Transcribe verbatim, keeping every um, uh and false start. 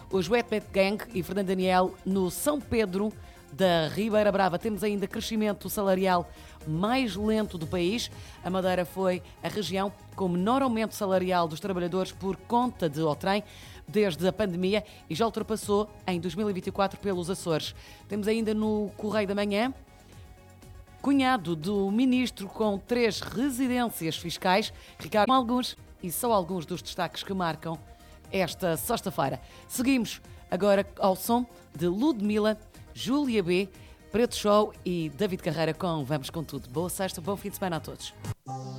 Os Wet Wet Gang e Fernando Daniel no São Pedro da Ribeira Brava. Temos ainda crescimento salarial mais lento do país. A Madeira foi a região com menor aumento salarial dos trabalhadores por conta de outrem desde a pandemia e já ultrapassou em dois mil e vinte e quatro pelos Açores. Temos ainda no Correio da Manhã: cunhado do ministro com três residências fiscais, Ricardo, alguns e só alguns dos destaques que marcam esta sexta-feira. Seguimos agora ao som de Ludmilla, Júlia B, Preto Show e David Carreira com Vamos com Tudo. Boa sexta, bom fim de semana a todos.